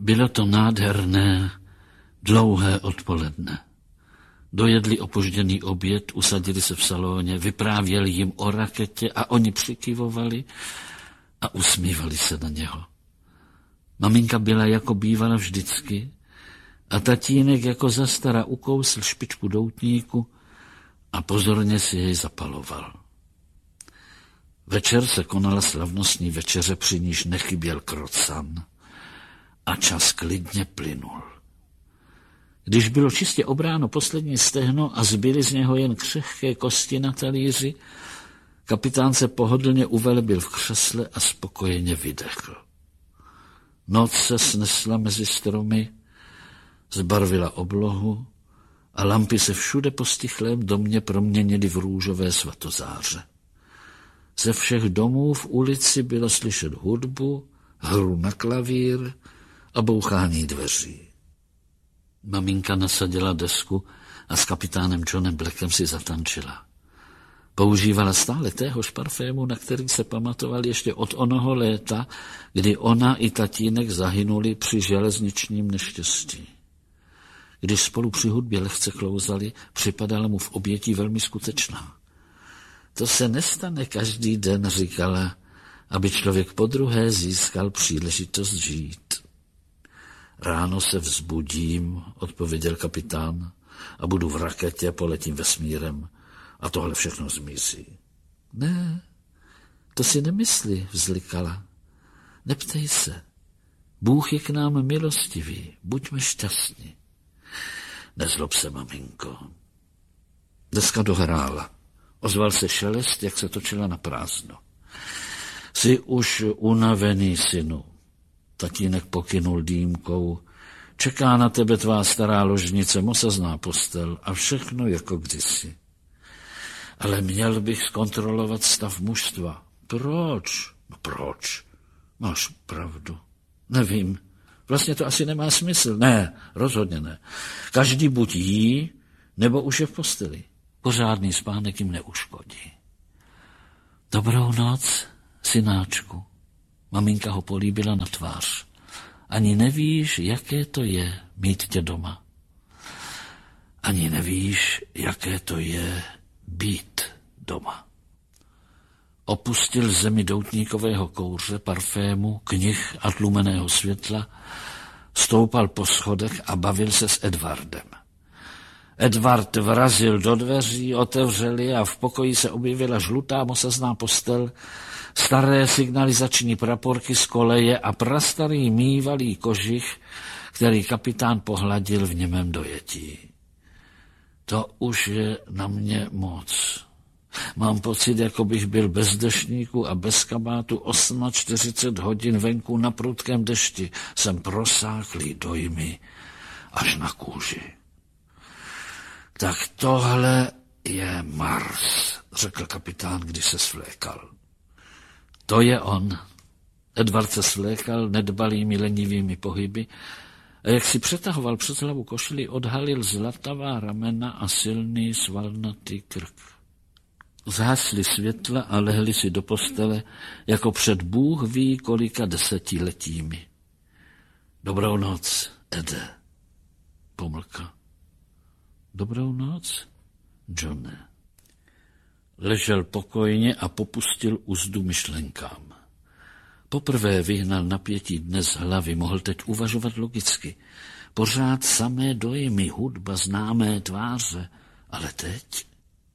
Bylo to nádherné, dlouhé odpoledne. Dojedli opožděný oběd, usadili se v salóně, vyprávěli jim o raketě a oni přikyvovali a usmívali se na něho. Maminka byla jako bývala vždycky a tatínek jako zastara ukousl špičku doutníku a pozorně si jej zapaloval. Večer se konala slavnostní večeře, při níž nechyběl krocan a čas klidně plynul. Když bylo čistě obráno poslední stehno a zbyly z něho jen křehké kosti na talíři, kapitán se pohodlně uvelebil v křesle a spokojeně vydechl. Noc se snesla mezi stromy, zbarvila oblohu a lampy se všude po stichlém domě proměnily v růžové svatozáře. Ze všech domů v ulici bylo slyšet hudbu, hru na klavír a bouchání dveří. Maminka nasadila desku a s kapitánem Johnem Blackem si zatančila. Používala stále téhož parfému, na který se pamatoval ještě od onoho léta, kdy ona i tatínek zahynuli při železničním neštěstí. Když spolu při hudbě lehce klouzali, připadala mu v obětí velmi skutečná. To se nestane každý den, říkala, aby člověk podruhé získal příležitost žít. Ráno se vzbudím, odpověděl kapitán, a budu v raketě, poletím vesmírem a tohle všechno zmizí. Ne, to si nemyslí, vzlikala. Neptej se. Bůh je k nám milostivý, buďme šťastní. Nezlob se, maminko. Deska dohrála. Ozval se šelest, jak se točila na prázdno. Jsi už unavený, synu. Tatínek pokynul dýmkou. Čeká na tebe tvá stará ložnice, mosazná postel a všechno jako kdysi. Ale měl bych zkontrolovat stav mužstva. Proč? No proč? Máš pravdu. Nevím. Vlastně to asi nemá smysl. Ne, rozhodně ne. Každý buď jí, nebo už je v posteli. Pořádný spánek jim neuškodí. Dobrou noc, synáčku. Maminka ho políbila na tvář. Ani nevíš, jaké to je mít tě doma. Ani nevíš, jaké to je být doma. Opustil zemi doutníkového kouře, parfému, knih a tlumeného světla, stoupal po schodech a bavil se s Edvardem. Edvard vrazil do dveří, otevřeli a v pokoji se objevila žlutá mosazná postel, staré signalizační praporky z koleje a prastarý mývalý kožich, který kapitán pohladil v němém dojetí. To už je na mě moc. Mám pocit, jako bych byl bez deštníku a bez kabátu 48 hodin venku na prudkém dešti. Jsem prosáklý dojmy až na kůži. Tak tohle je Mars, řekl kapitán, když se svlékal. To je on. Edvard se svlékal nedbalými lenivými pohyby a jak si přetahoval přes hlavu košili, odhalil zlatavá ramena a silný svalnatý krk. Zhasli světla a lehli si do postele, jako před Bůh ví kolika desetiletími. Dobrou noc, Ede. Pomlka. Dobrou noc, Johne. Ležel pokojně a popustil uzdu myšlenkám. Poprvé vyhnal napětí dne z hlavy, mohl teď uvažovat logicky. Pořád samé dojmy, hudba, známé tváře, ale teď...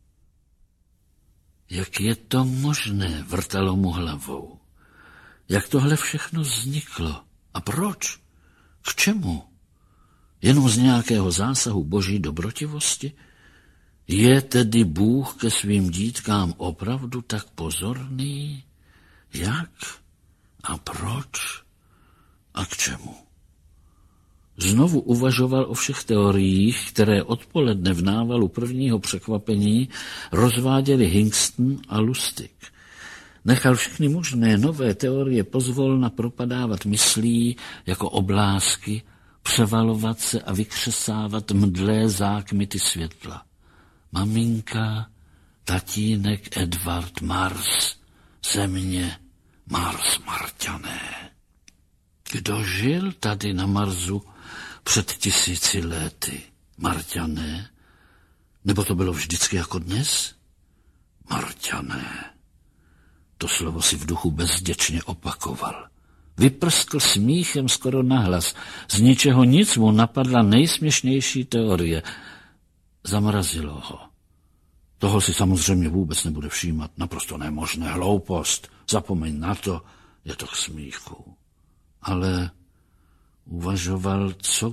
Jak je to možné, vrtalo mu hlavou. Jak tohle všechno vzniklo? A proč? K čemu? Jenom z nějakého zásahu boží dobrotivosti? Je tedy Bůh ke svým dítkám opravdu tak pozorný? Jak? A proč? A k čemu? Znovu uvažoval o všech teoriích, které odpoledne v návalu prvního překvapení rozváděli Hingston a Lustig. Nechal všechny možné nové teorie pozvolna propadávat myslí jako oblásky, převalovat se a vykřesávat mdlé zákmity světla. Maminka, tatínek, Edvard, Mars, země, Mars, Marťané. Kdo žil tady na Marsu před 1000 lety? Marťané? Nebo to bylo vždycky jako dnes? Marťané. To slovo si v duchu bezděčně opakoval. Vyprskl smíchem skoro nahlas. Z ničeho nic mu napadla nejsměšnější teorie. Zamrazilo ho. Toho si samozřejmě vůbec nebude všímat. Naprosto nemožné, hloupost. Zapomeň na to, je to k smíchu. Ale uvažoval, co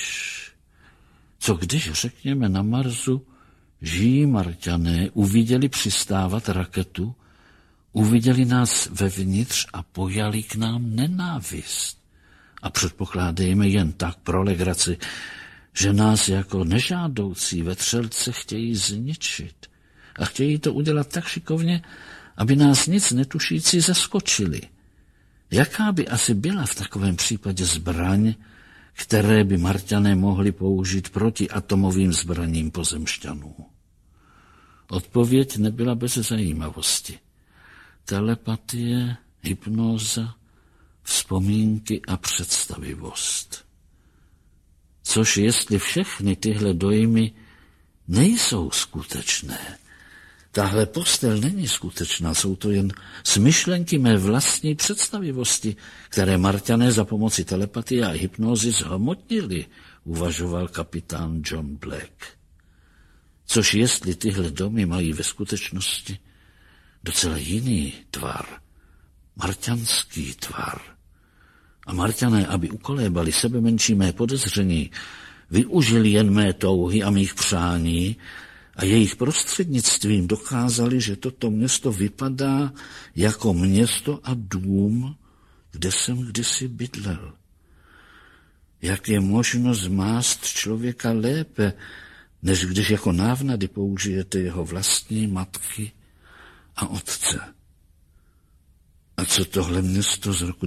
když, řekněme, na Marsu žijí Marťané, uviděli přistávat raketu, uviděli nás vevnitř a pojali k nám nenávist. A předpokládejme jen tak pro legraci, že nás jako nežádoucí vetřelce chtějí zničit. A chtějí to udělat tak šikovně, aby nás nic netušící zaskočili. Jaká by asi byla v takovém případě zbraň, které by Marťané mohli použít proti atomovým zbraním pozemšťanů? Odpověď nebyla bez zajímavosti. Telepatie, hypnóza, vzpomínky a představivost. Což jestli všechny tyhle dojmy nejsou skutečné, tahle postel není skutečná, jsou to jen smyšlenky mé vlastní představivosti, které Marťané za pomoci telepatie a hypnózy zhmotnili, uvažoval kapitán John Black. Což jestli tyhle domy mají ve skutečnosti docela jiný tvar, marťanský tvar. A Marťané, aby ukolébali sebemenší mé podezření, využili jen mé touhy a mých přání a jejich prostřednictvím dokázali, že toto město vypadá jako město a dům, kde jsem kdysi bydlel. Jak je možno zmást člověka lépe, než když jako návnady použijete jeho vlastní matky a otce. A co tohle město z roku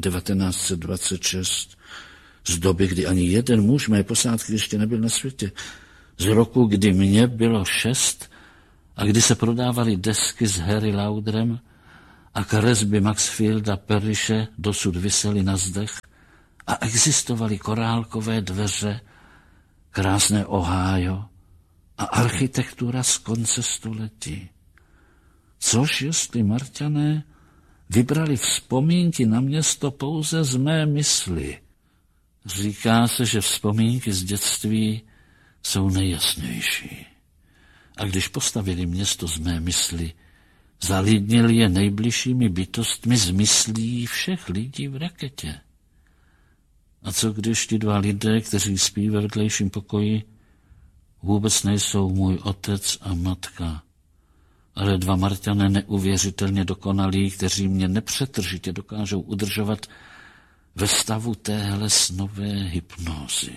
1926, z doby, kdy ani jeden muž mé posádky ještě nebyl na světě, z roku, kdy mě bylo 6 a kdy se prodávaly desky s Harry Lauderem a kresby Maxfielda Parrishe dosud visely na zdech a existovaly korálkové dveře, krásné Ohio a architektura z konce století. Což jestli Marťané vybrali vzpomínky na město pouze z mé mysli. Říká se, že vzpomínky z dětství jsou nejjasnější. A když postavili město z mé mysli, zalidnili je nejbližšími bytostmi z myslí všech lidí v raketě. A co když ti 2 lidé, kteří spí ve vedlejším pokoji, vůbec nejsou můj otec a matka, ale 2 Marťané neuvěřitelně dokonalí, kteří mě nepřetržitě dokážou udržovat ve stavu téhle snové hypnózy.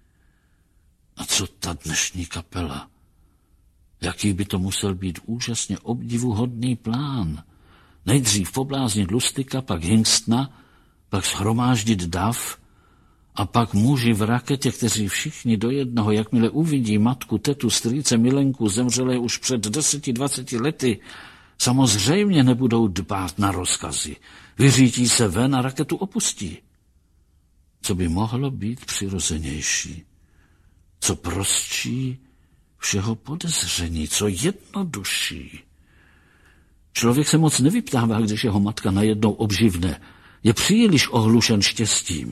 A co ta dnešní kapela? Jaký by to musel být úžasně obdivuhodný plán? Nejdřív pobláznit Lustika, pak Hingstna, pak shromáždit dav a pak muži v raketě, kteří všichni do jednoho, jakmile uvidí matku, tetu, strýce, milenku, zemřelé už před 10-20 lety, samozřejmě nebudou dbát na rozkazy. Vyřítí se ven a raketu opustí. Co by mohlo být přirozenější? Co prostší všeho podezření, co jednodušší? Člověk se moc nevyptává, když jeho matka najednou obživne. Je příliš ohlušen štěstím.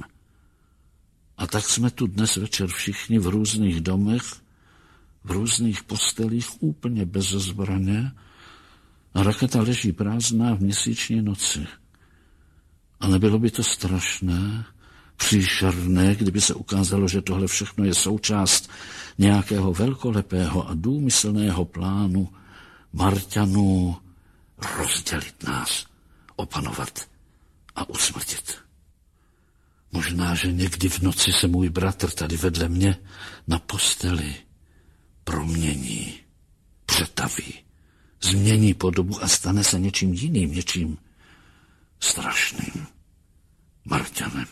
A tak jsme tu dnes večer všichni v různých domech, v různých postelích, úplně bez zbraně, a raketa leží prázdná v měsíční noci. A nebylo by to strašné, příšerné, kdyby se ukázalo, že tohle všechno je součást nějakého velkolepého a důmyslného plánu Marťanů rozdělit nás, opanovat a usmrtit. Možná, že někdy v noci se můj bratr tady vedle mě na posteli promění, přetaví, změní podobu a stane se něčím jiným, něčím strašným, Marťanem.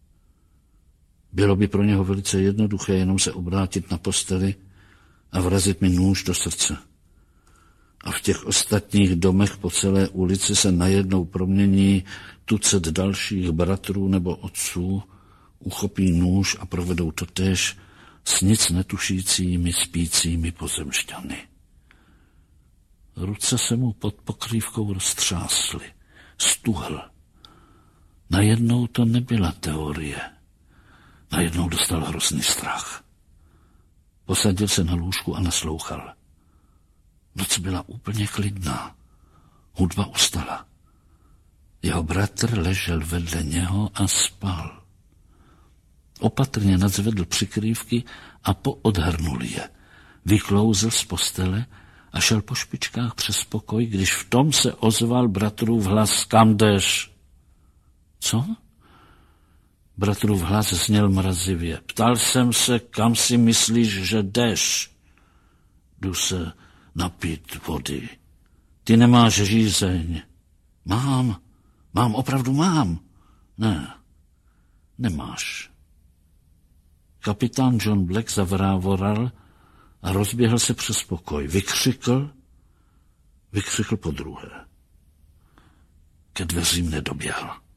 Bylo by pro něho velice jednoduché jenom se obrátit na posteli a vrazit mi nůž do srdce. a v těch ostatních domech po celé ulici se najednou promění tucet dalších bratrů nebo otců, uchopí nůž a provedou totéž s nic netušícími spícími pozemšťany. Ruce se mu pod pokrývkou roztřásly, stuhl. Najednou to nebyla teorie. Najednou dostal hrozný strach. Posadil se na lůžku a naslouchal. Noc byla úplně klidná. Hudba ustala. Jeho bratr ležel vedle něho a spal. Opatrně nadzvedl přikrývky a poodhrnul je. Vyklouzl z postele a šel po špičkách přes pokoj, když v tom se ozval bratrův hlas: Kam jdeš? Co? Bratrův hlas zněl mrazivě. Ptal jsem se, kam si myslíš, že jdeš? Jdu se napít vody. Ty nemáš žízeň. Mám, opravdu mám. Ne, nemáš. Kapitán John Black zavrávoral a rozběhl se přes pokoj. Vykřikl podruhé. Ke dveřím nedoběhl.